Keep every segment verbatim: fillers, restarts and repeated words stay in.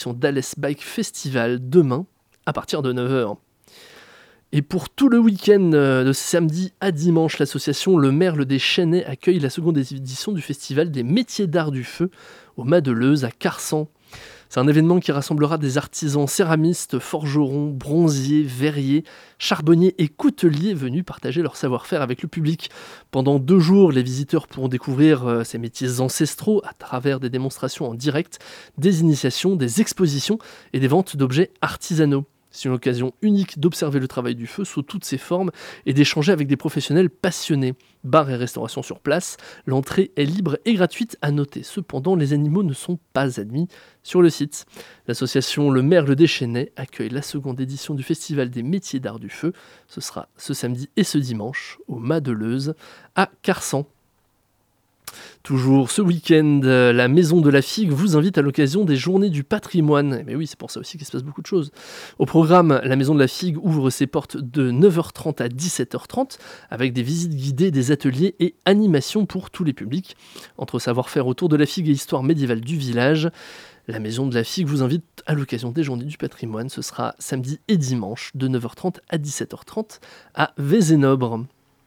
d'Alès Bike Festival demain à partir de neuf heures. Et pour tout le week-end euh, de samedi à dimanche, l'association Le Merle des Chênaies accueille la seconde édition du Festival des métiers d'art du feu au Mas de Leuze à Carsan. C'est un événement qui rassemblera des artisans céramistes, forgerons, bronziers, verriers, charbonniers et couteliers venus partager leur savoir-faire avec le public. Pendant deux jours, les visiteurs pourront découvrir euh, ces métiers ancestraux à travers des démonstrations en direct, des initiations, des expositions et des ventes d'objets artisanaux. C'est une occasion unique d'observer le travail du feu sous toutes ses formes et d'échanger avec des professionnels passionnés. Bar et restauration sur place, l'entrée est libre et gratuite. À noter cependant, les animaux ne sont pas admis sur le site. L'association Le Merle des Chênaies accueille la seconde édition du Festival des métiers d'art du feu. Ce sera ce samedi et ce dimanche au Mas de Leuze à Carsan. Toujours ce week-end, la Maison de la Figue vous invite à l'occasion des Journées du Patrimoine. Mais oui, c'est pour ça aussi qu'il se passe beaucoup de choses. Au programme, la Maison de la Figue ouvre ses portes de neuf heures trente à dix-sept heures trente avec des visites guidées, des ateliers et animations pour tous les publics. Entre savoir-faire autour de la figue et histoire médiévale du village, la Maison de la Figue vous invite à l'occasion des Journées du Patrimoine. Ce sera samedi et dimanche de neuf heures trente à dix-sept heures trente à Vézénobre.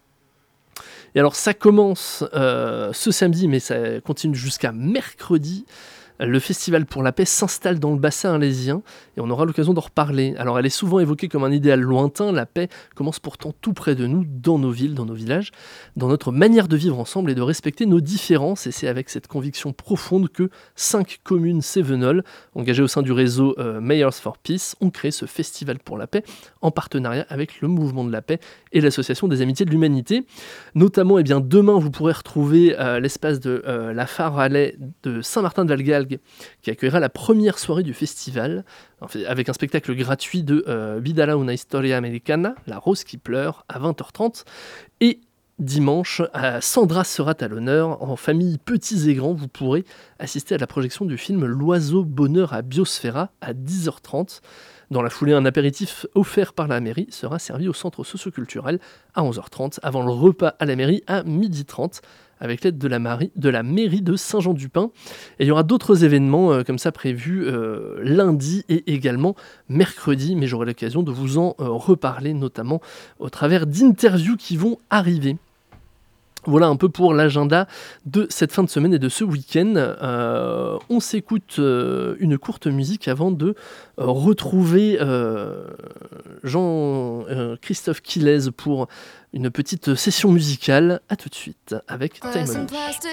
Et alors ça commence euh, ce samedi, mais ça continue jusqu'à mercredi. Le Festival pour la paix s'installe dans le bassin alésien et on aura l'occasion d'en reparler. Alors elle est souvent évoquée comme un idéal lointain, la paix commence pourtant tout près de nous, dans nos villes, dans nos villages, dans notre manière de vivre ensemble et de respecter nos différences. Et c'est avec cette conviction profonde que cinq communes cévenoles, engagées au sein du réseau euh, Mayors for Peace, ont créé ce Festival pour la paix en partenariat avec le Mouvement de la paix et l'Association des Amitiés de l'Humanité. Notamment, eh bien, demain, vous pourrez retrouver euh, l'espace de euh, la Faralais de Saint-Martin-de-Valgalgues qui accueillera la première soirée du festival avec un spectacle gratuit de euh, Vidala una historia americana, La Rose qui pleure, à vingt heures trente. Et dimanche, euh, Sandra sera à l'honneur. En famille, petits et grands, vous pourrez assister à la projection du film L'Oiseau Bonheur à Biosphera à dix heures trente. Dans la foulée, un apéritif offert par la mairie sera servi au centre socio-culturel à onze heures trente, avant le repas à la mairie à midi trente, avec l'aide de la, mari- de la mairie de Saint-Jean-du-Pin. Et il y aura d'autres événements euh, comme ça prévus euh, lundi et également mercredi, mais j'aurai l'occasion de vous en euh, reparler, notamment au travers d'interviews qui vont arriver. Voilà un peu pour l'agenda de cette fin de semaine et de ce week-end. Euh, on s'écoute euh, une courte musique avant de euh, retrouver euh, Jean-Christophe euh, Quilez pour une petite session musicale. À tout de suite avec Time On.